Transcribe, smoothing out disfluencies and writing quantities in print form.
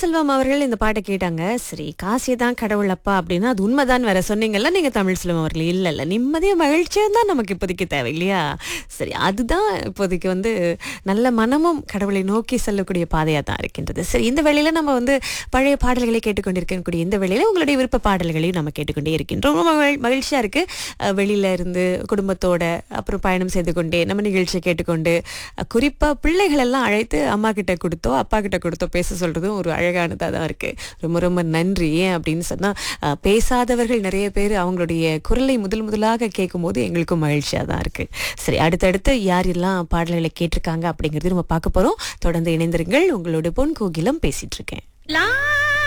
செல்வம் அவர்கள் இந்த பாட்டை கேட்டாங்க. சரி, காசே தான் கடவுள் அப்பா அப்படின்னா அது உண்மைதான் வேற சொன்னீங்கல்ல நீங்க தமிழ் செல்வம் அவர்கள். இல்ல இல்ல, நிம்மதியும் மகிழ்ச்சியும் தான் நமக்கு இப்போதைக்கு தேவை இல்லையா? சரி, அதுதான் இப்போதைக்கு நல்ல மனமும் கடவுளை நோக்கி செல்லக்கூடிய பாதையா தான் இருக்கின்றது. சரி, இந்த வேளையில நம்ம பழைய பாடல்களை கேட்டுக்கொண்டிருக்கக்கூடிய இந்த வேளையில உங்களுடைய விருப்ப பாடல்களையும் நம்ம கேட்டுக்கொண்டே இருக்கின்றோம். ரொம்ப மகிழ்ச்சியா இருக்கு. வெளியில இருந்து குடும்பத்தோட அப்புறம் பயணம் செய்து கொண்டே நம்ம நிகழ்ச்சியை கேட்டுக்கொண்டு குறிப்பா பிள்ளைகள் எல்லாம் அழைத்து அம்மா கிட்ட கொடுத்தோ அப்பா கிட்ட கொடுத்தோ பேச சொல்றதும் ஒரு அழகானதா தான் இருக்கு. ரொம்ப ரொம்ப நன்றி. ஏன் அப்படின்னு சொன்னா பேசாதவர்கள் நிறைய பேர் அவங்களுடைய குரலை முதலாக கேட்கும் போது எங்களுக்கும் மகிழ்ச்சியா தான் இருக்கு. சரி, அடுத்தடுத்து யாரெல்லாம் பாடல்களை கேட்டிருக்காங்க அப்படிங்கறது நம்ம பார்க்க போறோம். தொடர்ந்து இணைந்திருங்கள். உங்களோட பொன் கோகிலம் பேசிட்டு இருக்கேன்.